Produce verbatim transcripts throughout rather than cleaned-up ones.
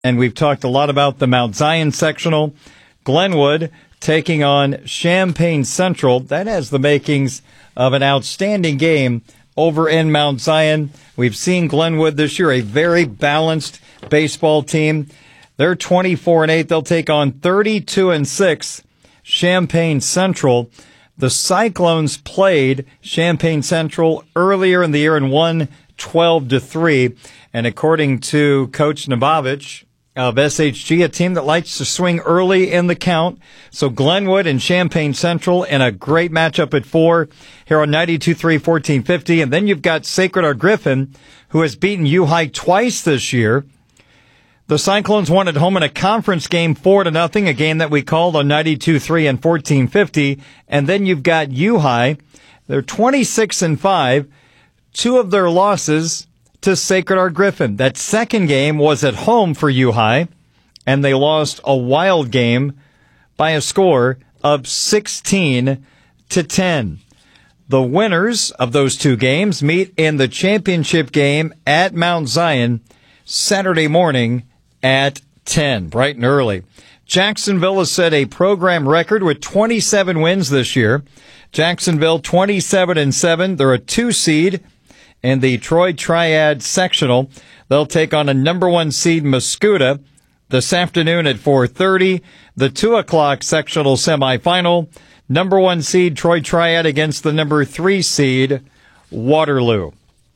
And we've talked a lot about the Mount Zion sectional. Glenwood taking on Champaign Central. That has the makings of an outstanding game over in Mount Zion. We've seen Glenwood this year, a very balanced baseball team. They're twenty-four and eight. They'll take on thirty-two and six Champaign Central. The Cyclones played Champaign Central earlier in the year and won twelve to three. And according to Coach Nabovich of S H G, a team that likes to swing early in the count. So Glenwood and Champaign Central in a great matchup at four here on ninety-two three, fourteen fifty. And then you've got Sacred Heart Griffin, who has beaten U High twice this year. The Cyclones won at home in a conference game four to nothing, a game that we called on ninety-two three and fourteen fifty. And then you've got U High. They're twenty-six and five. Two of their losses to Sacred Heart Griffin. That second game was at home for U High, and they lost a wild game by a score of sixteen to ten. The winners of those two games meet in the championship game at Mount Zion Saturday morning at ten, bright and early. Jacksonville has set a program record with twenty-seven wins this year. Jacksonville twenty-seven and seven. They're a two seed in the Troy Triad sectional. They'll take on a number one seed Mascoutah this afternoon at four thirty. The two o'clock sectional semifinal. Number one seed Troy Triad against the number three seed Waterloo.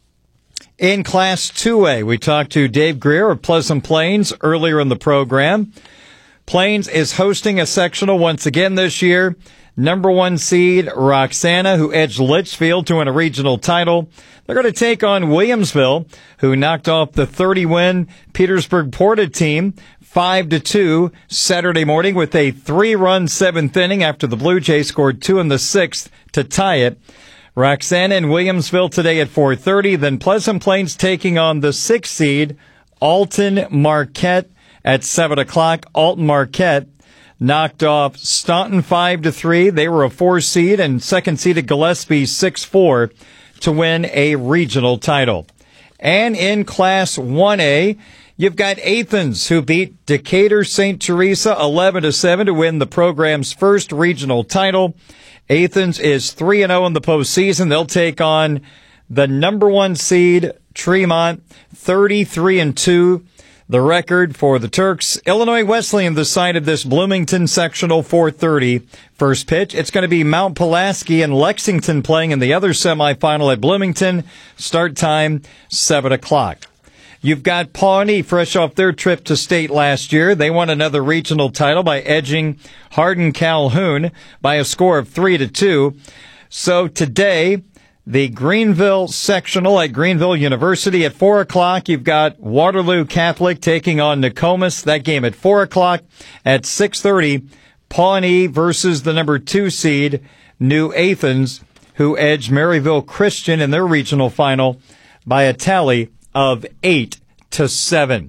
In Class two A, we talked to Dave Greer of Pleasant Plains earlier in the program. Plains is hosting a sectional once again this year. Number one seed Roxana, who edged Litchfield to win a regional title. They're going to take on Williamsville, who knocked off the thirty-win Petersburg Porta team five to two Saturday morning with a three-run seventh inning after the Blue Jays scored two in the sixth to tie it. Roxana and Williamsville today at four thirty. Then Pleasant Plains taking on the sixth seed Alton Marquette at seven o'clock. Alton Marquette knocked off Staunton five to three. They were a four seed, and second seeded Gillespie six four to win a regional title. And in Class one A, you've got Athens, who beat Decatur Saint Teresa eleven to seven to win the program's first regional title. Athens is three and oh in the postseason. They'll take on the number one seed Tremont thirty-three and two. The record for the Turks. Illinois Wesleyan decided this Bloomington sectional four thirty. First pitch. It's going to be Mount Pulaski and Lexington playing in the other semifinal at Bloomington. Start time seven o'clock. You've got Pawnee fresh off their trip to state last year. They won another regional title by edging Hardin Calhoun by a score of three to two. So today, the Greenville sectional at Greenville University at four o'clock. You've got Waterloo Catholic taking on Nokomis. That game at four o'clock. At six thirty, Pawnee versus the number two seed New Athens, who edged Maryville Christian in their regional final by a tally of eight to seven.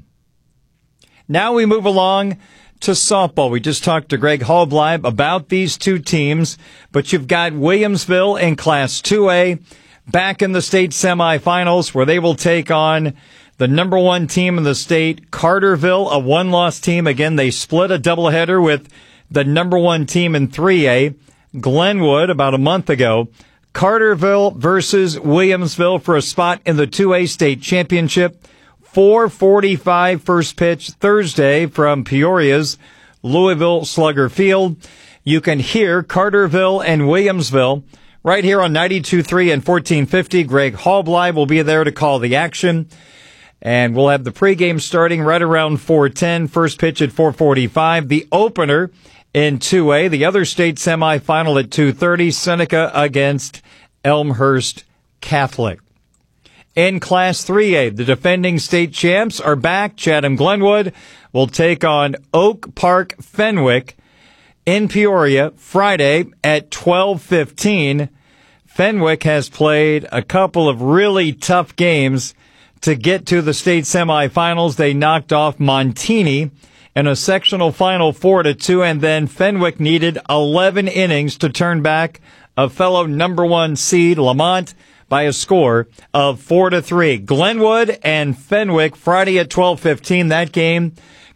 Now we move along to softball. We just talked to Greg Halbleib about these two teams, but you've got Williamsville in Class two A back in the state semifinals, where they will take on the number one team in the state, Carterville, a one-loss team. Again, they split a doubleheader with the number one team in three A, Glenwood, about a month ago. Carterville versus Williamsville for a spot in the two A state championship. four forty-five first pitch Thursday from Peoria's Louisville Slugger Field. You can hear Carterville and Williamsville right here on ninety-two three and fourteen fifty. Greg Halbleib will be there to call the action. And we'll have the pregame starting right around four ten. First pitch at four forty-five. The opener in two A, the other state semifinal at two thirty, Seneca against Elmhurst Catholic. In Class three A, the defending state champs are back. Chatham Glenwood will take on Oak Park Fenwick in Peoria Friday at twelve fifteen. Fenwick has played a couple of really tough games to get to the state semifinals. They knocked off Montini in a sectional final four to two, and then Fenwick needed eleven innings to turn back a fellow number one seed, Lamont, by a score of four to three. Glenwood and Fenwick Friday at twelve fifteen. That game